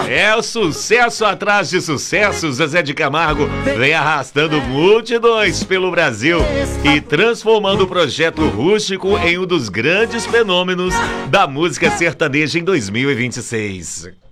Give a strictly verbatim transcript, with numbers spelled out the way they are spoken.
É o sucesso atrás de sucesso. Zezé de Camargo vem arrastando multidões pelo Brasil e transformando o projeto rústico em um dos grandes fenômenos da música sertaneja em dois mil e vinte e seis.